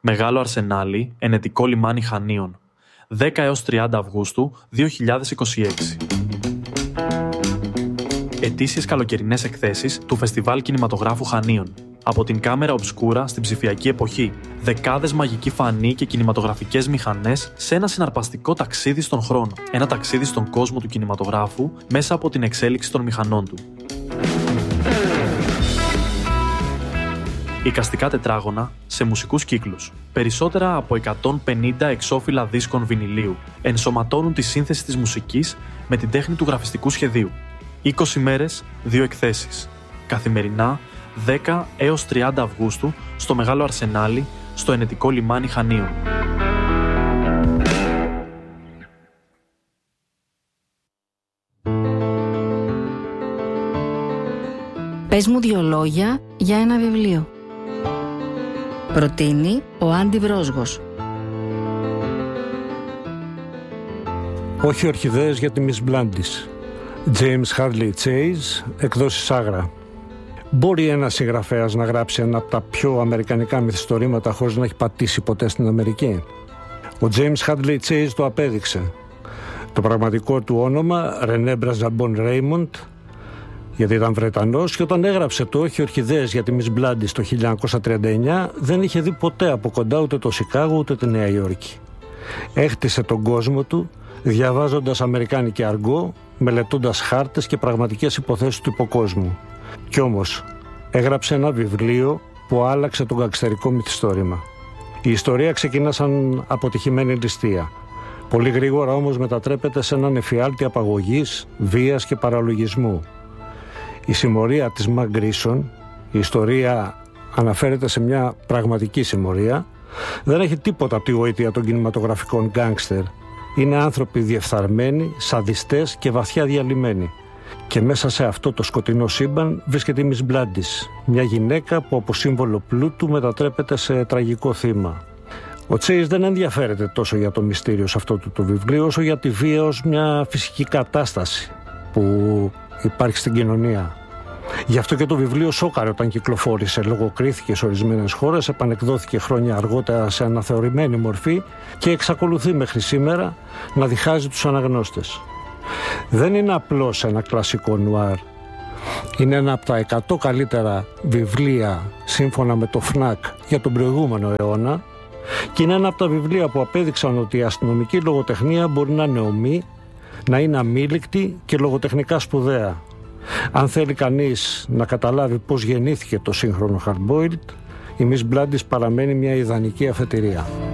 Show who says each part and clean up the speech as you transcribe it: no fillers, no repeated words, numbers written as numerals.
Speaker 1: Μεγάλο Αρσενάλι, ενετικό λιμάνι Χανίων. 10 έως 30 Αυγούστου 2026. Ετήσιες καλοκαιρινές εκθέσεις του Φεστιβάλ Κινηματογράφου Χανίων. Από την κάμερα ομπσκούρα στην ψηφιακή εποχή. Δεκάδες μαγικοί φανοί και κινηματογραφικές μηχανές σε ένα συναρπαστικό ταξίδι στον χρόνο. Ένα ταξίδι στον κόσμο του κινηματογράφου μέσα από την εξέλιξη των μηχανών του. Εικαστικά τετράγωνα σε μουσικούς κύκλους. Περισσότερα από 150 εξώφυλλα δίσκων βινιλίου ενσωματώνουν τη σύνθεση της μουσικής με την τέχνη του γραφιστικού σχεδίου. 20 μέρες, 2 εκθέσεις. Καθημερινά, 10 έως 30 Αυγούστου, στο Μεγάλο Αρσενάλι, στο ενετικό λιμάνι Χανίων.
Speaker 2: Πες μου 2 λόγια για ένα βιβλίο. Προτείνει ο Άντι Βρόσγος.
Speaker 3: Όχι ορχιδέες για τη Miss Blandis. James Hadley Chase, εκδόσεις Άγρα. Μπορεί ένας συγγραφέας να γράψει ένα από τα πιο αμερικανικά μυθιστορήματα χωρίς να έχει πατήσει ποτέ στην Αμερική? Ο James Hadley Chase το απέδειξε. Το πραγματικό του όνομα, René Brassabon Raymond, γιατί ήταν Βρετανός, και όταν έγραψε το «Όχι ορχιδέες για τη Miss Blandis» το 1939, δεν είχε δει ποτέ από κοντά ούτε το Σικάγο ούτε τη Νέα Υόρκη. Έχτισε τον κόσμο του διαβάζοντας αμερικάνικη αργό, μελετώντας χάρτες και πραγματικές υποθέσεις του υποκόσμου. Κι όμως έγραψε ένα βιβλίο που άλλαξε το γκαγκστερικό μυθιστόρημα. Η ιστορία ξεκινά σαν αποτυχημένη ληστεία. Πολύ γρήγορα όμως μετατρέπεται σε έναν εφιάλτη απαγωγής, βίας και παραλογισμού. Η συμμορία της Μαγκ Γκρίσον, η ιστορία αναφέρεται σε μια πραγματική συμμορία, δεν έχει τίποτα από τη γοήτεια των κινηματογραφικών γκάνγκστερ. Είναι άνθρωποι διεφθαρμένοι, σαδιστές και βαθιά διαλυμένοι. Και μέσα σε αυτό το σκοτεινό σύμπαν βρίσκεται η Miss Blandis, μια γυναίκα που από σύμβολο πλούτου μετατρέπεται σε τραγικό θύμα. Ο Τσέις δεν ενδιαφέρεται τόσο για το μυστήριο σε αυτό το βιβλίο, όσο για τη βία ως μια φυσική κατάσταση που υπάρχει στην κοινωνία. Γι' αυτό και το βιβλίο σόκαρε όταν κυκλοφόρησε, λογοκρίθηκε σε ορισμένες χώρες, επανεκδόθηκε χρόνια αργότερα σε αναθεωρημένη μορφή και εξακολουθεί μέχρι σήμερα να διχάζει τους αναγνώστες. Δεν είναι απλώς ένα κλασικό νουάρ. Είναι ένα από τα 100 καλύτερα βιβλία σύμφωνα με το ΦΝΑΚ για τον προηγούμενο αιώνα και είναι ένα από τα βιβλία που απέδειξαν ότι η αστυνομική λογοτεχνία μπορεί να είναι ομή, να είναι αμήλικτη και λογοτεχνικά σπουδαία. Αν θέλει κανείς να καταλάβει πώς γεννήθηκε το σύγχρονο hardboiled, η Miss Blandis παραμένει μια ιδανική αφετηρία.